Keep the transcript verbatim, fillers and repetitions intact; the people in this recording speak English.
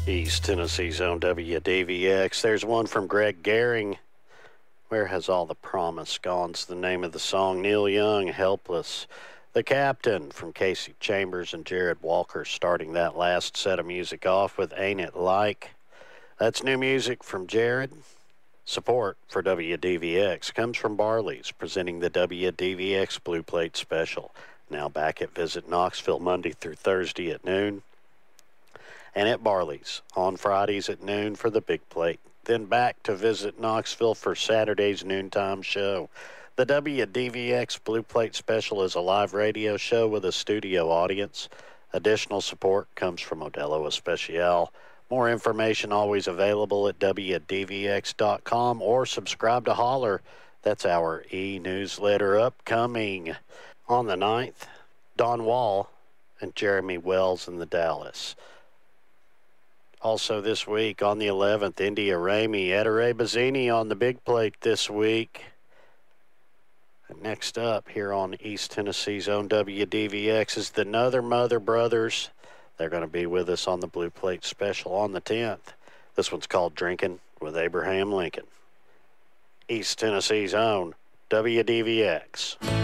East Tennessee's own W D V X. There's one from Greg Gehring. Where Has All the Promise Gone's the name of the song. Neil Young, Helpless. The Captain from Casey Chambers and Jared Walker starting that last set of music off with Ain't It Like. That's new music from Jared. Support for W D V X comes from Barley's, presenting the W D V X Blue Plate Special. Now back at Visit Knoxville Monday through Thursday at noon, and at Barley's on Fridays at noon for the Big Plate. Then back to Visit Knoxville for Saturday's noontime show. The W D V X Blue Plate Special is a live radio show with a studio audience. Additional support comes from Modelo Especial. More information always available at W D V X dot com or subscribe to Holler. That's our e-newsletter upcoming. On the ninth, Don Wall and Jeremy Wells in the Dallas. Also this week, on the eleventh, India Ramey, Ettore Bazzini on the Big Plate this week. And next up here on East Tennessee's own W D V X is the Nother Mother Brothers. They're going to be with us on the Blue Plate Special on the tenth. This one's called Drinking with Abraham Lincoln. East Tennessee's own W D V X.